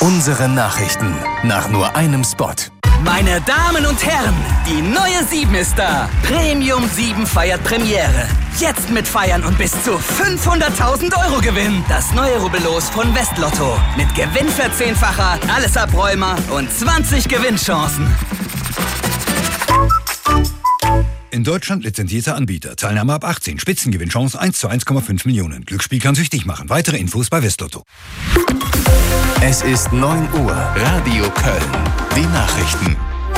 Unsere Nachrichten nach nur einem Spot. Meine Damen und Herren, die neue 7 ist da. Premium 7 feiert Premiere. Jetzt mit Feiern und bis zu 500.000 Euro Gewinn. Das neue Rubbellos von Westlotto. Mit Gewinnverzehnfacher, alles Abräumer und 20 Gewinnchancen. In Deutschland lizenzierter Anbieter. Teilnahme ab 18. Spitzengewinnchance 1 zu 1,5 Millionen. Glücksspiel kann süchtig machen. Weitere Infos bei Westlotto. Es ist 9 Uhr. Radio Köln. Die Nachrichten.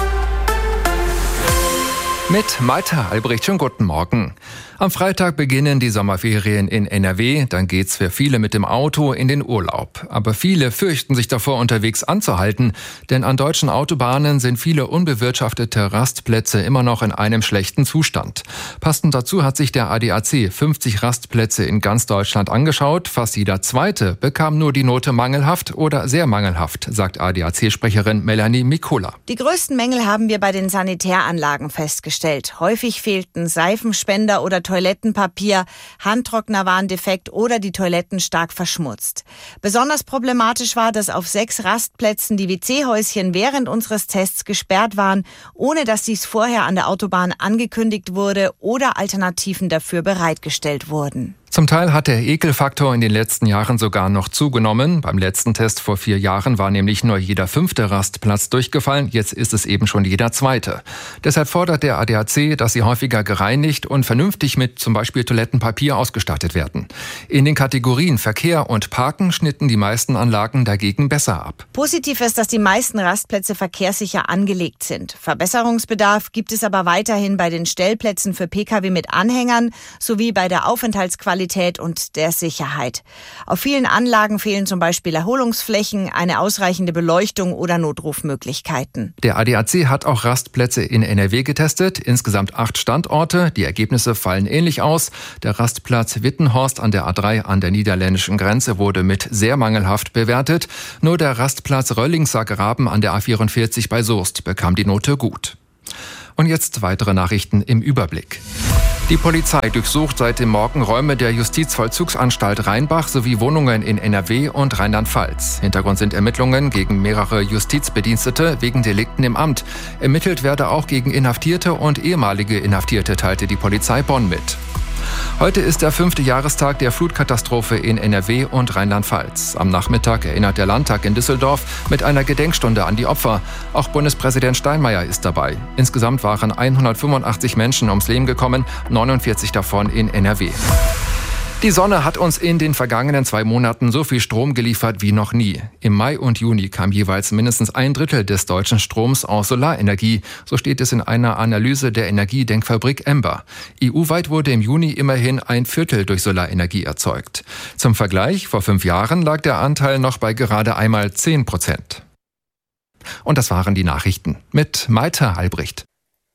Mit Malte Albrecht, schönen guten Morgen. Am Freitag beginnen die Sommerferien in NRW. Dann geht's für viele mit dem Auto in den Urlaub. Aber viele fürchten sich davor, unterwegs anzuhalten. Denn an deutschen Autobahnen sind viele unbewirtschaftete Rastplätze immer noch in einem schlechten Zustand. Passend dazu hat sich der ADAC 50 Rastplätze in ganz Deutschland angeschaut. Fast jeder zweite bekam nur die Note mangelhaft oder sehr mangelhaft, sagt ADAC-Sprecherin Melanie Mikola. Die größten Mängel haben wir bei den Sanitäranlagen festgestellt. Häufig fehlten Seifenspender oder Toilettenpapier, Handtrockner waren defekt oder die Toiletten stark verschmutzt. Besonders problematisch war, dass auf 6 Rastplätzen die WC-Häuschen während unseres Tests gesperrt waren, ohne dass dies vorher an der Autobahn angekündigt wurde oder Alternativen dafür bereitgestellt wurden. Zum Teil hat der Ekelfaktor in den letzten Jahren sogar noch zugenommen. Beim letzten Test vor 4 Jahren war nämlich nur jeder 5. Rastplatz durchgefallen. Jetzt ist es eben schon jeder 2. Deshalb fordert der ADAC, dass sie häufiger gereinigt und vernünftig mit zum Beispiel Toilettenpapier ausgestattet werden. In den Kategorien Verkehr und Parken schnitten die meisten Anlagen dagegen besser ab. Positiv ist, dass die meisten Rastplätze verkehrssicher angelegt sind. Verbesserungsbedarf gibt es aber weiterhin bei den Stellplätzen für Pkw mit Anhängern sowie bei der Aufenthaltsqualität und der Sicherheit. Auf vielen Anlagen fehlen zum Beispiel Erholungsflächen, eine ausreichende Beleuchtung oder Notrufmöglichkeiten. Der ADAC hat auch Rastplätze in NRW getestet, insgesamt 8 Standorte. Die Ergebnisse fallen ähnlich aus. Der Rastplatz Wittenhorst an der A3 an der niederländischen Grenze wurde mit sehr mangelhaft bewertet. Nur der Rastplatz Röllingser Graben an der A44 bei Soest bekam die Note gut. Und jetzt weitere Nachrichten im Überblick. Die Polizei durchsucht seit dem Morgen Räume der Justizvollzugsanstalt Rheinbach sowie Wohnungen in NRW und Rheinland-Pfalz. Hintergrund sind Ermittlungen gegen mehrere Justizbedienstete wegen Delikten im Amt. Ermittelt werde auch gegen Inhaftierte und ehemalige Inhaftierte, teilte die Polizei Bonn mit. Heute ist der 5. Jahrestag der Flutkatastrophe in NRW und Rheinland-Pfalz. Am Nachmittag erinnert der Landtag in Düsseldorf mit einer Gedenkstunde an die Opfer. Auch Bundespräsident Steinmeier ist dabei. Insgesamt waren 185 Menschen ums Leben gekommen, 49 davon in NRW. Die Sonne hat uns in den vergangenen 2 Monaten so viel Strom geliefert wie noch nie. Im Mai und Juni kam jeweils mindestens 1/3 des deutschen Stroms aus Solarenergie. So steht es in einer Analyse der Energiedenkfabrik Ember. EU-weit wurde im Juni immerhin 1/4 durch Solarenergie erzeugt. Zum Vergleich, vor 5 Jahren lag der Anteil noch bei gerade einmal 10%. Und das waren die Nachrichten mit Malte Albrecht.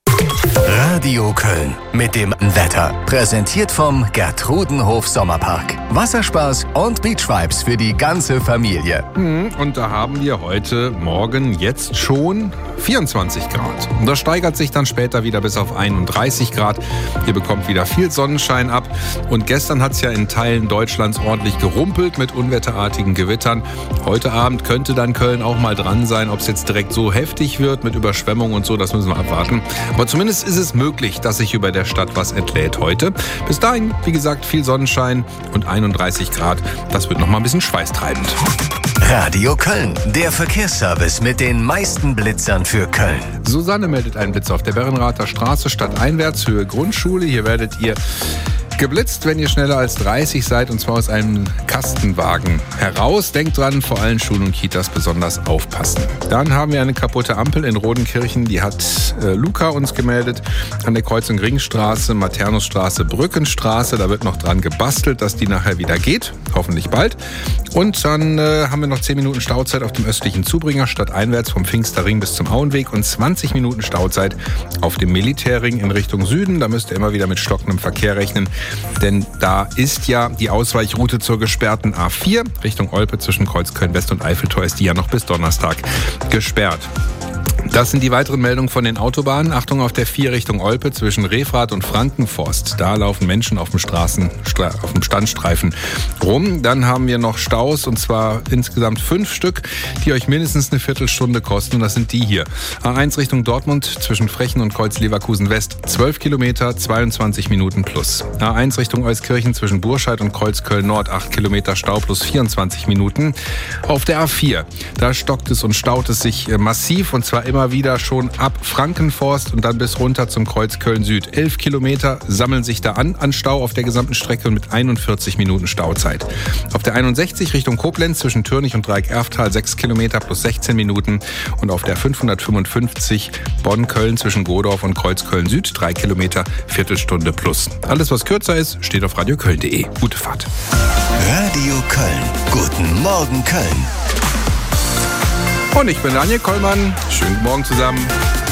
Radio Köln mit dem Wetter. Präsentiert vom Gertrudenhof Sommerpark. Wasserspaß und Beachvibes für die ganze Familie. Und da haben wir heute Morgen jetzt schon 24 Grad. Und das steigert sich dann später wieder bis auf 31 Grad. Ihr bekommt wieder viel Sonnenschein ab. Und gestern hat es ja in Teilen Deutschlands ordentlich gerumpelt mit unwetterartigen Gewittern. Heute Abend könnte dann Köln auch mal dran sein. Ob es jetzt direkt so heftig wird mit Überschwemmung und so, das müssen wir abwarten. Aber zumindest ist es möglich, dass sich über der Stadt was entlädt heute. Bis dahin, wie gesagt, viel Sonnenschein und 31 Grad. Das wird noch mal ein bisschen schweißtreibend. Radio Köln, der Verkehrsservice mit den meisten Blitzern für Köln. Susanne meldet einen Blitz auf der Berrenrather Straße, stadteinwärts, Höhe Grundschule. Hier werdet ihr geblitzt, wenn ihr schneller als 30 seid, und zwar aus einem Kastenwagen heraus. Denkt dran, vor allen Schulen und Kitas besonders aufpassen. Dann haben wir eine kaputte Ampel in Rodenkirchen, die hat Luca uns gemeldet, an der Kreuzung Ringstraße, Maternusstraße, Brückenstraße. Da wird noch dran gebastelt, dass die nachher wieder geht, hoffentlich bald. Und dann haben wir noch 10 Minuten Stauzeit auf dem östlichen Zubringer, stadteinwärts vom Pfingsterring bis zum Auenweg, und 20 Minuten Stauzeit auf dem Militärring in Richtung Süden. Da müsst ihr immer wieder mit stockendem Verkehr rechnen. Denn da ist ja die Ausweichroute zur gesperrten A4 Richtung Olpe zwischen Kreuzköln West und Eiffeltor, ist die ja noch bis Donnerstag gesperrt. Das sind die weiteren Meldungen von den Autobahnen. Achtung auf der 4 Richtung Olpe zwischen Refrath und Frankenforst. Da laufen Menschen auf dem Standstreifen rum. Dann haben wir noch Staus, und zwar insgesamt 5 Stück, die euch mindestens eine Viertelstunde kosten. Und das sind die hier. A1 Richtung Dortmund zwischen Frechen und Kreuz-Leverkusen West 12 Kilometer, 22 Minuten plus. A1 Richtung Euskirchen zwischen Burscheid und Kreuzköln Nord 8 Kilometer Stau plus 24 Minuten. Auf der A4, da stockt es und staut es sich massiv, und zwar immer wieder schon ab Frankenforst und dann bis runter zum Kreuz Köln Süd. 11 Kilometer sammeln sich da an Stau auf der gesamten Strecke und mit 41 Minuten Stauzeit. Auf der 61 Richtung Koblenz zwischen Türnich und Dreieck-Erftal 6 Kilometer plus 16 Minuten. Und auf der 555 Bonn-Köln zwischen Godorf und Kreuz Köln Süd 3 Kilometer, Viertelstunde plus. Alles, was kürzer ist, steht auf radioköln.de. Gute Fahrt. Radio Köln. Guten Morgen, Köln. Und ich bin Daniel Kollmann. Schönen guten Morgen zusammen.